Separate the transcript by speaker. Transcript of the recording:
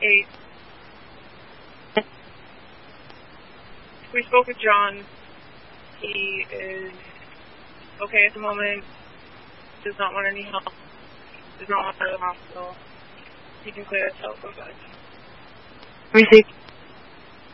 Speaker 1: 8. We spoke with John. He is okay at the moment. Does not want any help. Does not want to go to the hospital. He can clear himself. Go back.
Speaker 2: Receive.